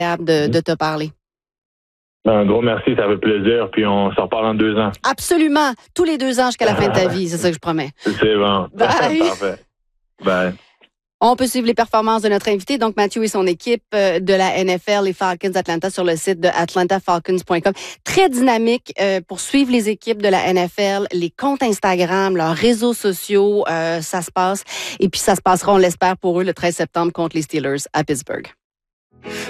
de te parler. Un gros merci, ça fait plaisir. Puis on s'en reparle en 2 ans. Absolument. Tous les 2 ans jusqu'à la fin de ta vie, c'est ça que je promets. C'est bon. Bye. Parfait. Bye. On peut suivre les performances de notre invité, donc Matthew et son équipe de la NFL, les Falcons d'Atlanta, sur le site de atlantafalcons.com. Très dynamique pour suivre les équipes de la NFL, les comptes Instagram, leurs réseaux sociaux, ça se passe. Et puis ça se passera, on l'espère, pour eux le 13 septembre contre les Steelers à Pittsburgh.